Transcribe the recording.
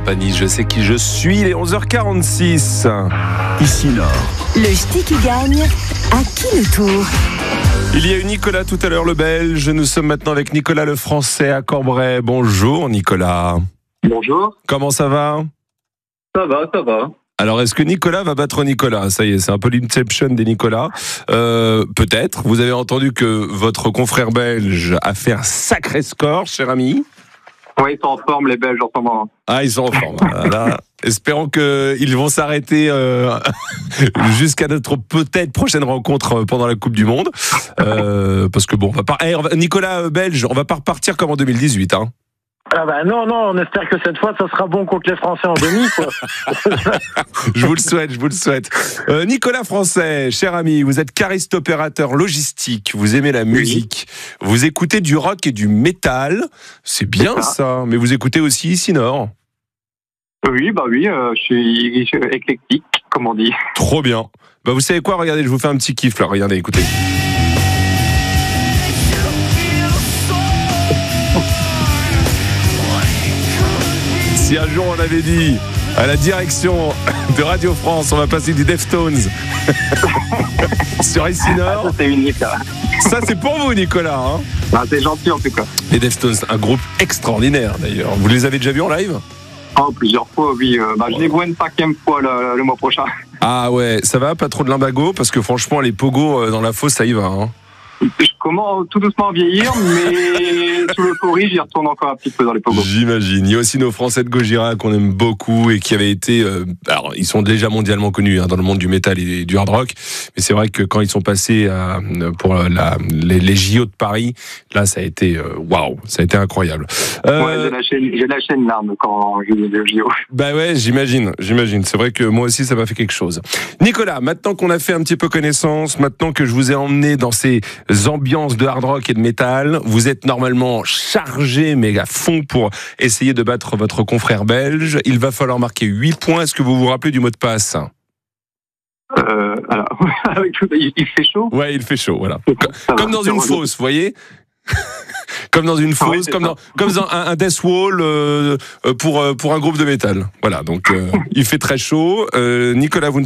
Champagny, je sais qui je suis, il est 11h46. Ici Nord. Le ch'ti qui gagne, à qui le tour? Il y a eu Nicolas tout à l'heure, le Belge. Nous sommes maintenant avec Nicolas, le Français, à Corbray. Bonjour Nicolas. Bonjour. Comment ça va? Ça va, ça va. Alors, est-ce que Nicolas va battre Nicolas? Ça y est, c'est un peu l'inception des Nicolas. Peut-être. Vous avez entendu que votre confrère belge a fait un sacré score, cher ami. Oui, ils sont en forme, les Belges, en ce moment. Ah, ils sont en forme. Voilà. Espérons qu'ils vont s'arrêter jusqu'à notre peut-être prochaine rencontre pendant la Coupe du Monde. Parce que bon, Nicolas belge, on va pas repartir comme en 2018, hein. Ah bah non, on espère que cette fois, ça sera bon contre les Français en demi, quoi. Je vous le souhaite. Nicolas Français, cher ami, vous êtes cariste opérateur logistique, vous aimez la musique, vous écoutez du rock et du métal, c'est bien ça, mais vous écoutez aussi Ici Nord. Oui, je suis éclectique, comme on dit. Trop bien. Bah vous savez quoi, regardez, je vous fais un petit kiff là, regardez, écoutez. Si un jour on avait dit à la direction de Radio France, on va passer du Deftones sur Ici Nord. Ça, c'est unique, là. Ça, c'est pour vous, Nicolas. Hein, c'est gentil, en tout cas. les Deftones, un groupe extraordinaire, d'ailleurs. Vous les avez déjà vus en live? Plusieurs fois, oui. Je les vois une 5e fois le mois prochain. Ah ouais, ça va? Pas trop de limbago? Parce que franchement, les pogos dans la fosse, ça y va. Hein. Je commence tout doucement à vieillir, mais sous l'euphorie, j'y retourne encore un petit peu dans les pogos. J'imagine. Il y a aussi nos Français de Gojira qu'on aime beaucoup et qui avaient été... alors, ils sont déjà mondialement connus dans le monde du métal et du hard rock, mais c'est vrai que quand ils sont passés pour les JO de Paris, là, ça a été waouh, ça a été incroyable. Ouais, j'ai lâché une larme quand j'ai vu les JO. Bah ouais, j'imagine. C'est vrai que moi aussi, ça m'a fait quelque chose. Nicolas, maintenant qu'on a fait un petit peu connaissance, maintenant que je vous ai emmené dans ces ambiances de hard rock et de métal, vous êtes normalement chargé, mais à fond pour essayer de battre votre confrère belge. Il va falloir marquer 8 points. Est-ce que vous vous rappelez du mot de passe? Il fait chaud. Ouais, il fait chaud, voilà. Comme dans une fosse, vous voyez? Comme dans une fosse, comme dans un death wall pour un groupe de métal. Voilà, donc il fait très chaud. Nicolas, vous ne